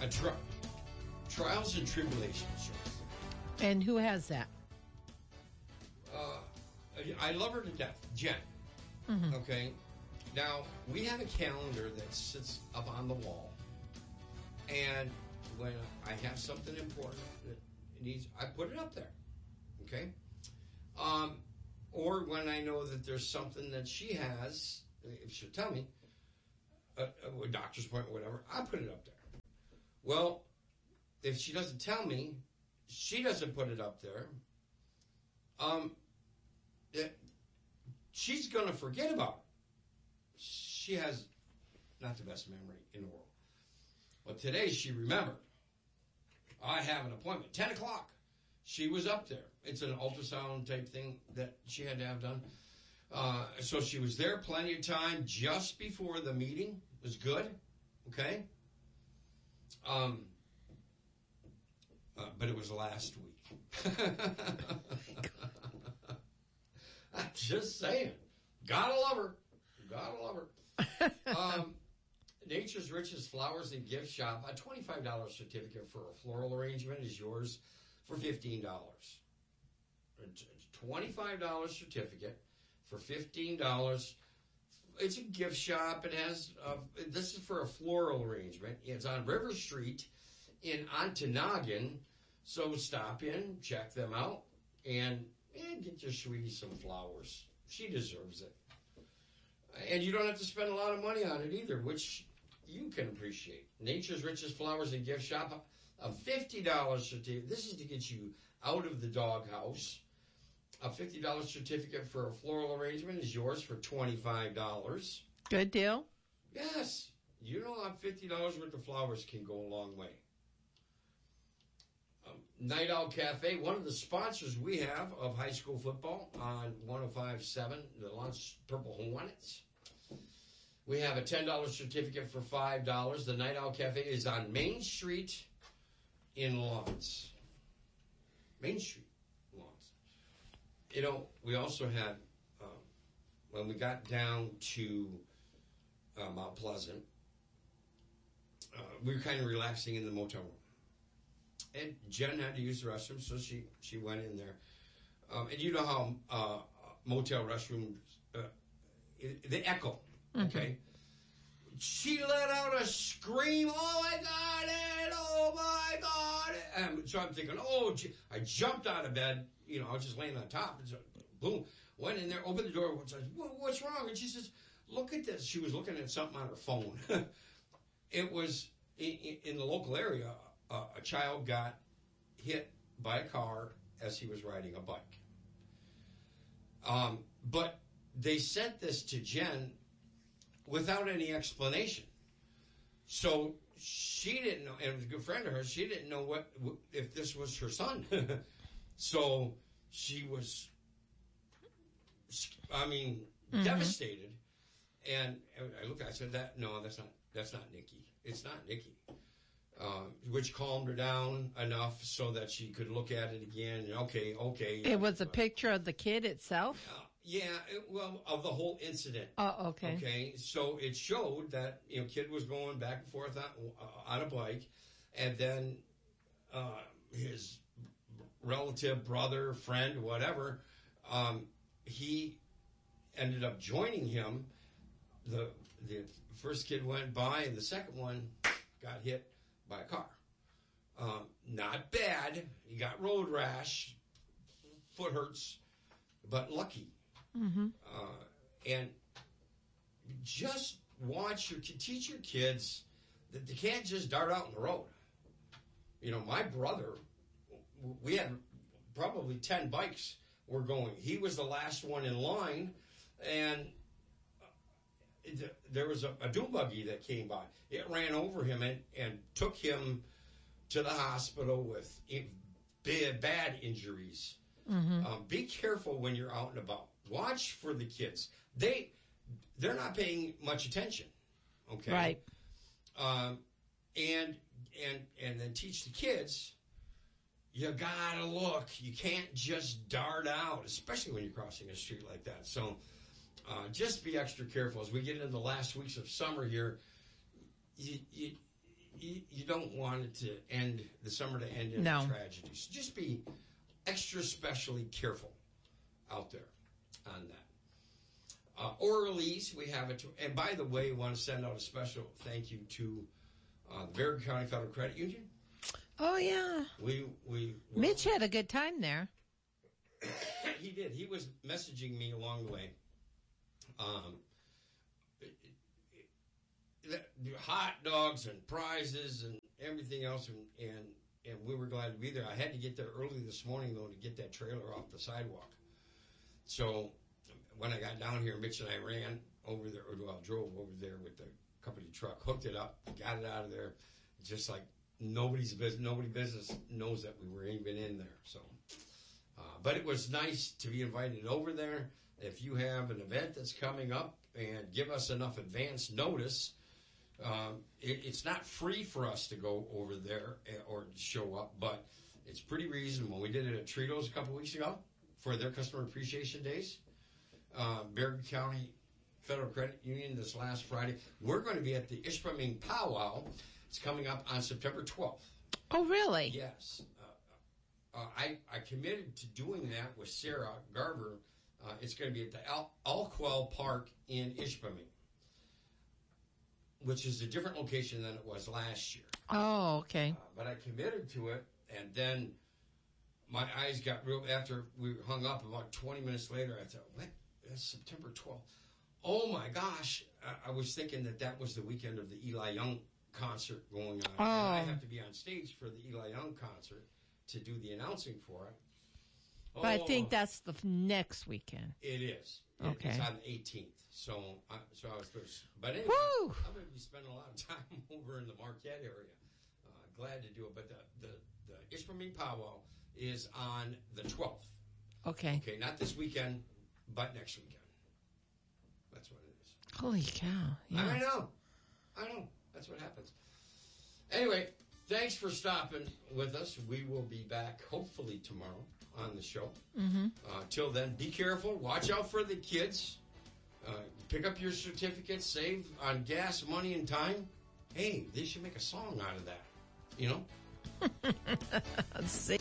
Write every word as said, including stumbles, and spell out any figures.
a tri- trials and tribulations. And who has that? Uh, I love her to death, Jen. Mm-hmm. Okay. Now, we have a calendar that sits up on the wall. And when I have something important that needs, I put it up there. Okay? Um, or when I know that there's something that she has, if she'll tell me, a, a doctor's appointment, whatever, I put it up there. Well, if she doesn't tell me, she doesn't put it up there, um, it, she's going to forget about it. She has not the best memory in the world. But today she remembered. I have an appointment, ten o'clock. She was up there. It's an ultrasound type thing that she had to have done. Uh, so she was there plenty of time just before the meeting. It was good. Okay? Um, uh, but it was last week. I'm just saying. Gotta love her. Gotta love her. Um, Nature's Richest Flowers and Gift Shop. A twenty-five dollars certificate for a floral arrangement is yours for fifteen dollars. A twenty-five dollars certificate for fifteen dollars. It's a gift shop. It has, uh, this is for a floral arrangement. It's on River Street in Ontonagon. So stop in, check them out, and, and get your sweetie some flowers. She deserves it. And you don't have to spend a lot of money on it either, which you can appreciate. Nature's Richest Flowers and Gift Shop, a fifty dollars certificate. This is to get you out of the doghouse. A fifty dollars certificate for a floral arrangement is yours for twenty-five dollars. Good deal. Yes. You know, fifty dollars worth of flowers can go a long way. Um, Night Owl Cafe, one of the sponsors we have of high school football on one oh five point seven, the Launch Purple Hornets. We have a ten dollars certificate for five dollars. The Night Owl Cafe is on Main Street in Lawrence. Main Street, Lawrence. You know, we also had, um, when we got down to uh, Mount Pleasant, uh, we were kind of relaxing in the motel room. And Jen had to use the restroom, so she, she went in there. Um, and you know how uh, motel restrooms, uh, they echo, okay? Mm-hmm. She let out a scream, oh, I got it, oh, my God. And so I'm thinking, oh, I jumped out of bed. You know, I was just laying on top. And so, boom, went in there, opened the door. What's wrong? And she says, look at this. She was looking at something on her phone. It was in, in the local area. Uh, a child got hit by a car as he was riding a bike. Um, but they sent this to Jen without any explanation. So she didn't know, and it was a good friend of hers, she didn't know what if this was her son. So she was, I mean, mm-hmm. devastated. And I looked, I said, "That no, that's not that's not Nikki. It's not Nikki." Uh, which calmed her down enough so that she could look at it again. And okay, okay. It was a picture of the kid itself? Uh, yeah, it, well, of the whole incident. Oh, okay. Okay, so it showed that, you know, kid was going back and forth on, uh, on a bike, and then uh, his relative, brother, friend, whatever, um, he ended up joining him. The the first kid went by, and the second one got hit by a car. Um, not bad. He got road rash, foot hurts, but lucky. Mm-hmm. Uh, and just watch your teach your kids that they can't just dart out on the road. You know, my brother, we had probably ten bikes were going. He was the last one in line, and there was a, a dune buggy that came by. It ran over him and, and took him to the hospital with bad, bad injuries. Mm-hmm. Um, be careful when you're out and about. Watch for the kids. They, they're not paying much attention. Okay. Right. Um, and, and, and then teach the kids, you gotta look. You can't just dart out, especially when you're crossing a street like that. So, Uh, just be extra careful as we get into the last weeks of summer here. You, you, you, you don't want it to end, the summer to end in No. a tragedy. So just be extra specially careful out there on that. Uh, Orleans, we have it. And by the way, we want to send out a special thank you to uh, the Bergen County Federal Credit Union. Oh, yeah. We we Mitch had a good time there. He did. He was messaging me along the way. Um, the, the hot dogs and prizes and everything else, and, and and we were glad to be there. I had to get there early this morning though to get that trailer off the sidewalk. So when I got down here, Mitch and I ran over there, or well, drove over there with the company truck, hooked it up, got it out of there, just like nobody's business. Nobody business knows that we were even in there. So, uh, but it was nice to be invited over there. If you have an event that's coming up, and give us enough advance notice. Um, it, it's not free for us to go over there or show up, but it's pretty reasonable. We did it at Tritos a couple weeks ago for their Customer Appreciation Days. Uh, Bergen County Federal Credit Union this last Friday. We're going to be at the Ishpeming Powwow. It's coming up on September twelfth. Oh, really? Yes. Uh, uh, I, I committed to doing that with Sarah Garver. Uh, it's going to be at the Al- Alquell Park in Ishpeming, which is a different location than it was last year. Oh, okay. Uh, but I committed to it, and then my eyes got real. After we hung up, about twenty minutes later, I thought, what? That's September twelfth. Oh, my gosh. I, I was thinking that that was the weekend of the Eli Young concert going on. Oh. And I have to be on stage for the Eli Young concert to do the announcing for it. But I Oh, think that's the f- next weekend. It is. It- Okay. It's on the eighteenth. So, I, so I was, but anyway, Woo! I'm going to be spending a lot of time over in the Marquette area. Uh, glad to do it. But the, the, the Ishpeming Powwow is on the twelfth. Okay. Okay, not this weekend, but next weekend. That's what it is. Holy cow. Yeah. I know. I know. That's what happens. Anyway, thanks for stopping with us. We will be back hopefully tomorrow on the show. Mm-hmm. Uh, till then, be careful. Watch out for the kids. Uh, pick up your certificates. Save on gas, money, and time. Hey, they should make a song out of that. You know? See.